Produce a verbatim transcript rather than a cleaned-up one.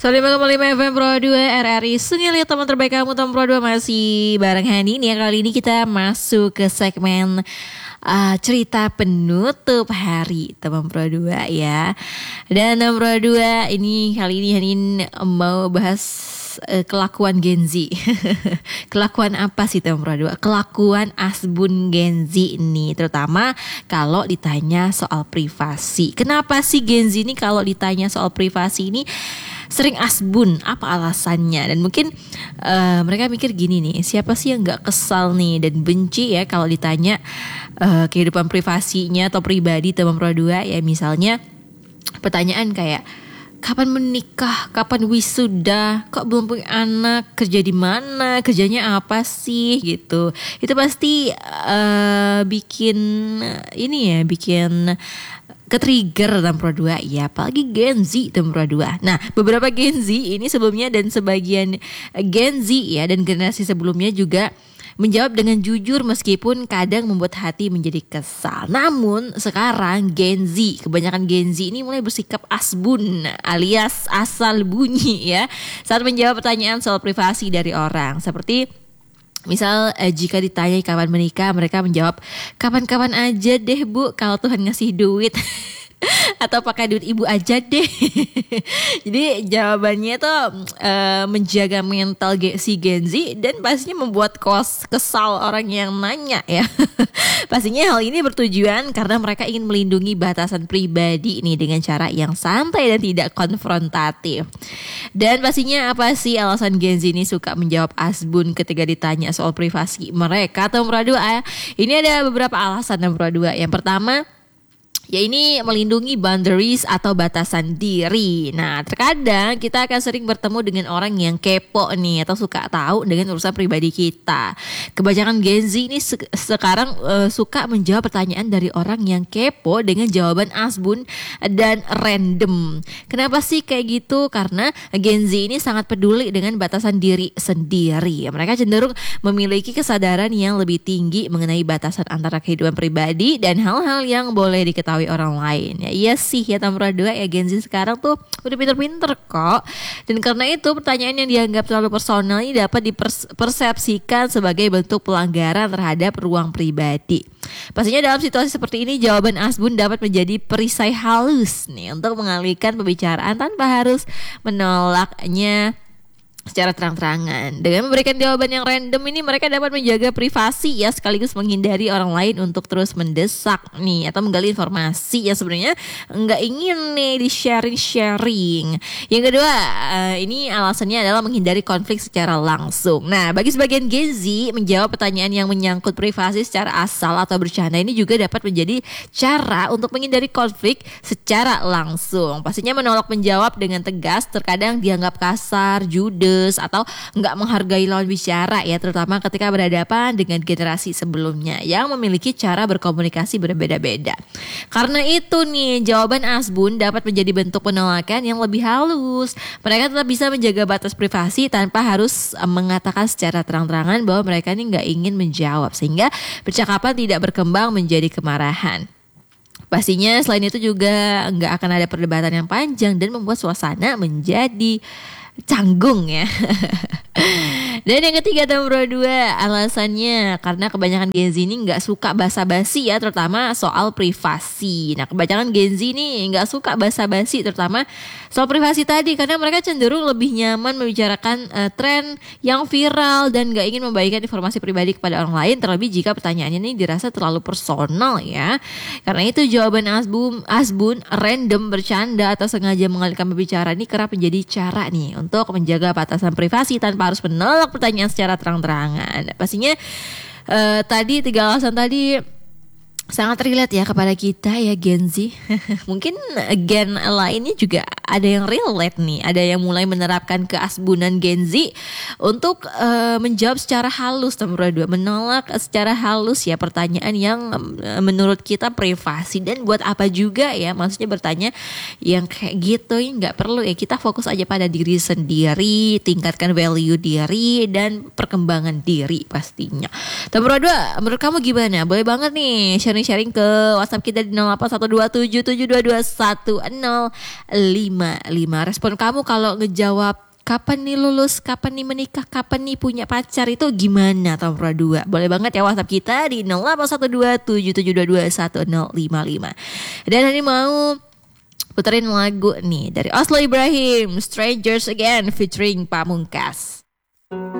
seratus lima koma lima F M Pro dua R R I Sungai Liat, teman terbaik kamu. Teman Pro dua masih bareng Hani nih ya. Kali ini kita masuk ke segmen uh, cerita penutup hari teman Pro dua ya. Dan teman Pro dua ini kali ini Hani mau bahas uh, kelakuan Gen Z. Kelakuan apa sih teman Pro dua? Kelakuan asbun Gen Z ini, terutama kalau ditanya soal privasi. Kenapa sih Gen Z ini kalau ditanya soal privasi ini sering asbun, apa alasannya? Dan mungkin uh, mereka mikir gini nih, siapa sih yang gak kesal nih dan benci ya kalau ditanya uh, kehidupan privasinya atau pribadi teman Pro dua ya. Misalnya pertanyaan kayak kapan menikah, kapan wisuda, kok belum punya anak, kerja di mana, kerjanya apa sih gitu. Itu pasti uh, bikin ini ya, bikin ke-trigger dalam Pro dua ya, apalagi Gen Z dalam Pro dua. Nah, beberapa Gen Z ini sebelumnya dan sebagian Gen Z ya dan generasi sebelumnya juga menjawab dengan jujur meskipun kadang membuat hati menjadi kesal. Namun sekarang Gen Z, kebanyakan Gen Z ini mulai bersikap asbun alias asal bunyi ya saat menjawab pertanyaan soal privasi dari orang. Seperti misal eh, jika ditanya kapan menikah, mereka menjawab kapan-kapan aja deh bu, kalau Tuhan ngasih duit. Atau pakai duit ibu aja deh. Jadi jawabannya tuh uh, menjaga mental si Gen Z dan pastinya membuat kos kesal orang yang nanya ya. Pastinya hal ini bertujuan karena mereka ingin melindungi batasan pribadi ini dengan cara yang santai dan tidak konfrontatif. Dan pastinya apa sih alasan Gen Z ini suka menjawab asbun ketika ditanya soal privasi mereka atau Pro dua? Ini ada beberapa alasan dalam Pro dua. Yang pertama, ya ini melindungi boundaries atau batasan diri. Nah, terkadang kita akan sering bertemu dengan orang yang kepo nih atau suka tahu dengan urusan pribadi kita. Kebanyakan Gen Z ini se- sekarang uh, suka menjawab pertanyaan dari orang yang kepo dengan jawaban asbun dan random. Kenapa sih kayak gitu? Karena Gen Z ini sangat peduli dengan batasan diri sendiri. Mereka cenderung memiliki kesadaran yang lebih tinggi mengenai batasan antara kehidupan pribadi dan hal-hal yang boleh diketahui orang lain. Ya iya sih ya teman Pro dua ya, Gen Z sekarang tuh udah pinter-pinter kok. Dan karena itu pertanyaan yang dianggap terlalu personal ini dapat dipersepsikan sebagai bentuk pelanggaran terhadap ruang pribadi. Pastinya dalam situasi seperti ini jawaban asbun dapat menjadi perisai halus nih untuk mengalihkan pembicaraan tanpa harus menolaknya secara terang-terangan. Dengan memberikan jawaban yang random ini mereka dapat menjaga privasi ya, sekaligus menghindari orang lain untuk terus mendesak nih atau menggali informasi yang sebenarnya nggak ingin nih di sharing-sharing. Yang kedua, uh, ini alasannya adalah menghindari konflik secara langsung. Nah, bagi sebagian Gen Z, menjawab pertanyaan yang menyangkut privasi secara asal atau bercanda ini juga dapat menjadi cara untuk menghindari konflik secara langsung. Pastinya menolak menjawab dengan tegas terkadang dianggap kasar, judes atau nggak menghargai lawan bicara ya, terutama ketika berhadapan dengan generasi sebelumnya yang memiliki cara berkomunikasi berbeda-beda. Karena itu nih jawaban asbun dapat menjadi bentuk penolakan yang lebih halus. Mereka tetap bisa menjaga batas privasi tanpa harus mengatakan secara terang-terangan bahwa mereka ini nggak ingin menjawab, sehingga percakapan tidak berkembang menjadi kemarahan. Pastinya selain itu juga nggak akan ada perdebatan yang panjang dan membuat suasana menjadi canggung ya. Dan yang ketiga teman Pro dua, alasannya karena kebanyakan Gen Z ini gak suka basa-basi ya, terutama soal privasi. Nah, kebanyakan Gen Z ini gak suka basa-basi terutama soal privasi tadi, karena mereka cenderung lebih nyaman membicarakan uh, tren yang viral dan gak ingin membagikan informasi pribadi kepada orang lain, terlebih jika pertanyaannya ini dirasa terlalu personal ya. Karena itu jawaban asbun, asbun random, bercanda atau sengaja mengalihkan pembicaraan ini kerap menjadi cara nih untuk menjaga batasan privasi tanpa harus menolak pertanyaan secara terang-terangan. Pastinya uh, tadi tiga alasan tadi sangat relate ya kepada kita ya Gen Z. Mungkin gen lainnya juga ada yang relate nih. Ada yang mulai menerapkan keasbunan Gen Z untuk uh, menjawab secara halus teman Pro dua, menolak secara halus ya pertanyaan yang uh, menurut kita privasi. Dan buat apa juga ya, maksudnya bertanya yang kayak gitu ya, nggak perlu ya. Kita fokus aja pada diri sendiri, tingkatkan value diri dan perkembangan diri pastinya. Teman Pro dua, menurut kamu gimana? Boleh banget nih sharing-sharing ke WhatsApp kita di nol delapan satu dua tujuh tujuh dua dua satu nol lima lima. Respon kamu kalau ngejawab kapan nih lulus, kapan nih menikah, kapan nih punya pacar itu gimana Teman Pro dua? Boleh banget ya WhatsApp kita di nol delapan satu dua tujuh tujuh dua dua satu nol lima lima. Dan ini mau puterin lagu nih dari Oslo Ibrahim, Strangers Again featuring Pamungkas.